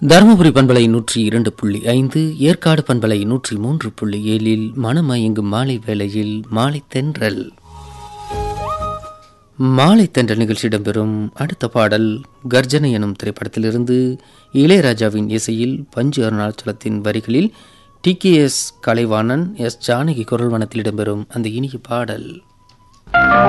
தருமபுரி பண்பலை 102.5, ஏற்காடு பண்பலை 103.7 மனமயங்கும் மாலை வேளையில் மாலை தென்றல். மாலை தென்றல் நிகழ்ச்சி இடம்பெறும் அடுத்த பாடல் கர்ஜனை எனும் திரைப்படத்திலிருந்து இளையராஜாவின் இசையில் பஞ்சு அருணாச்சலத்தின் வரிகளில் TKS கலைவாணன், S ஜானகி குரல் வனத்தில் இடம்பெறும் அந்த இனிய பாடல்.